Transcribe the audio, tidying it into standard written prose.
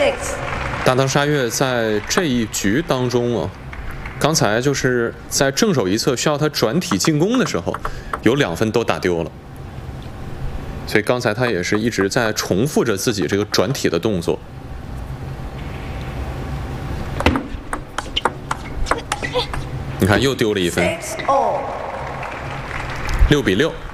大藤沙月在这一局当中啊，刚才就是在正手一侧需要他转体进攻的时候，有2分都打丢了。所以刚才他也是一直在重复着自己这个转体的动作。你看又丢了1分，6比6。